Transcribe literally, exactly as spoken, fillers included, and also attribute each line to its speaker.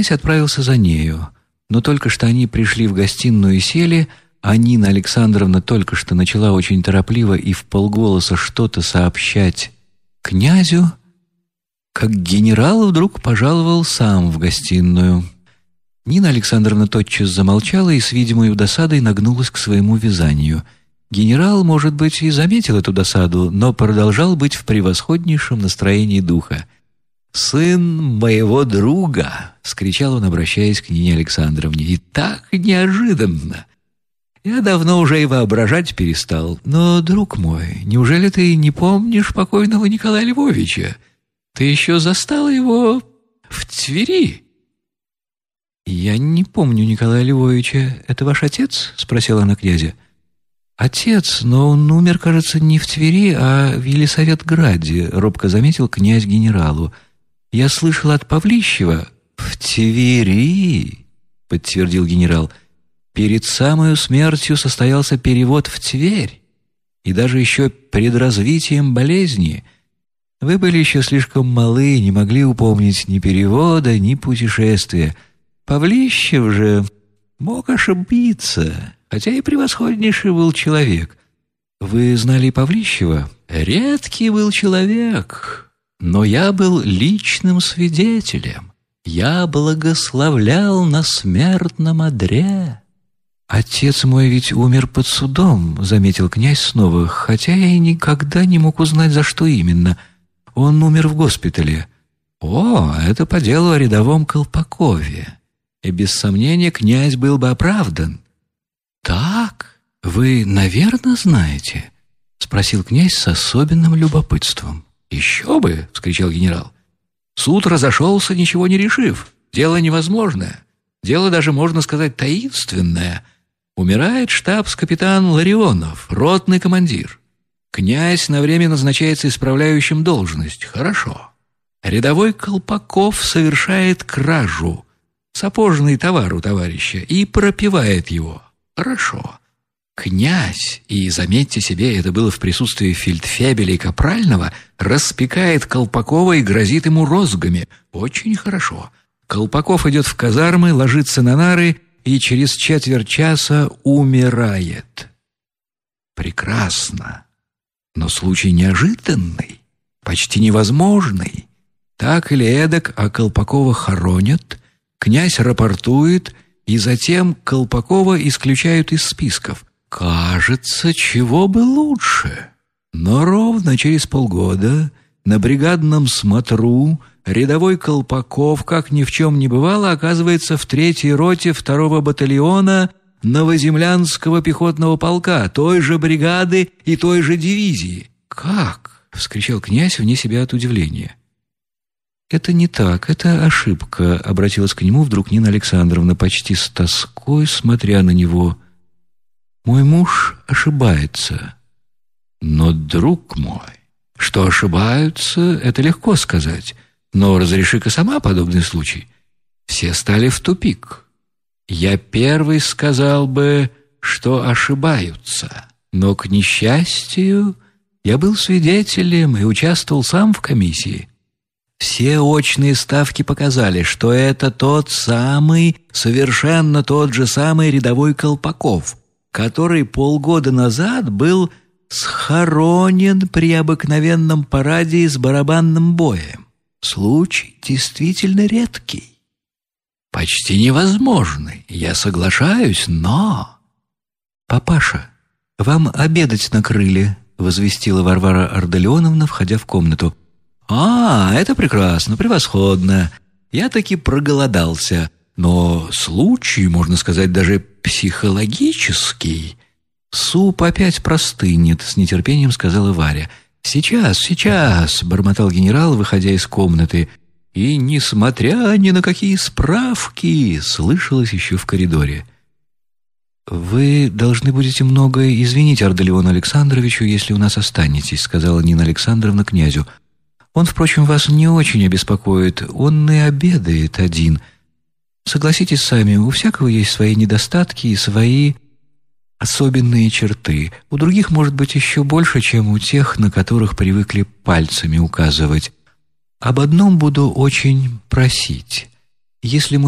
Speaker 1: князь отправился за нею, но только что они пришли в гостиную и сели, а Нина Александровна только что начала очень торопливо и вполголоса что-то сообщать князю, как генерал вдруг пожаловал сам в гостиную. Нина Александровна тотчас замолчала и с видимой досадой нагнулась к своему вязанию. Генерал, может быть, и заметил эту досаду, но продолжал быть в превосходнейшем настроении духа. «Сын моего друга!» — вскричал он, обращаясь к Нине Александровне. «И так неожиданно! Я давно уже и воображать перестал. Но, друг мой, неужели ты не помнишь покойного Николая Львовича? Ты еще застал его в Твери?» «Я не помню Николая Львовича. Это ваш отец?» — спросила она князя. «Отец, но он умер, кажется, не в Твери, а в Елисаветграде», — робко заметил князь генералу. «Я слышал от Павлищева». «В Твери», — подтвердил генерал. «Перед самой смертью состоялся перевод в Тверь, и даже еще перед развитием болезни. Вы были еще слишком малы, не могли упомнить ни перевода, ни путешествия. Павлищев же мог ошибиться, хотя и превосходнейший был человек. Вы знали Павлищева? Редкий был человек, но я был личным свидетелем. Я благословлял на смертном одре». «Отец мой ведь умер под судом», — заметил князь снова, «хотя я и никогда не мог узнать, за что именно. Он умер в госпитале». «О, это по делу о рядовом Колпакове. И без сомнения князь был бы оправдан». «Так, вы, наверное, знаете?» — спросил князь с особенным любопытством. «Еще бы!» — вскричал генерал. «Суд разошелся, ничего не решив. Дело невозможное. Дело даже, можно сказать, таинственное. Умирает штабс-капитан Ларионов, ротный командир. Князь на время назначается исправляющим должность. Хорошо. Рядовой Колпаков совершает кражу, сапожный товар у товарища, и пропивает его. Хорошо. Князь, и, заметьте себе, это было в присутствии фельдфебеля и Капрального, распекает Колпакова и грозит ему розгами. Очень хорошо. Колпаков идет в казармы, ложится на нары и через четверть часа умирает. Прекрасно. Но случай неожиданный, почти невозможный. Так или эдак, а Колпакова хоронят, князь рапортует, и затем Колпакова исключают из списков. Кажется, чего бы лучше. Но ровно через полгода на бригадном смотру рядовой Колпаков, как ни в чем не бывало, оказывается в третьей роте второго батальона Новоземлянского пехотного полка, той же бригады и той же дивизии. «Как?» — вскричал князь вне себя от удивления. «Это не так, это ошибка», — обратилась к нему вдруг Нина Александровна, почти с тоской, смотря на него. «Мой муж ошибается». «Но, друг мой, что ошибаются, это легко сказать. Но разреши-ка сама подобный случай. Все стали в тупик. Я первый сказал бы, что ошибаются. Но, к несчастью, я был свидетелем и участвовал сам в комиссии. Все очные ставки показали, что это тот самый, совершенно тот же самый рядовой Колпаков, который полгода назад был схоронен при обыкновенном параде с барабанным боем. Случай действительно редкий, почти невозможный, я соглашаюсь, но...» «Папаша, вам обедать накрыли», — возвестила Варвара Ардалионовна, входя в комнату. «А, это прекрасно, превосходно. Я таки проголодался, но случай, можно сказать, даже психологический. Суп опять простынет», — с нетерпением сказала Варя. «Сейчас, сейчас», — бормотал генерал, выходя из комнаты. И, несмотря ни на какие справки, слышалось еще в коридоре. «Вы должны будете многое извинить Ардалиону Александровичу, если у нас останетесь», — сказала Нина Александровна князю. «Он, впрочем, вас не очень обеспокоит. Он и обедает один. Согласитесь сами, у всякого есть свои недостатки и свои особенные черты. У других, может быть, еще больше, чем у тех, на которых привыкли пальцами указывать. Об одном буду очень просить. Если мы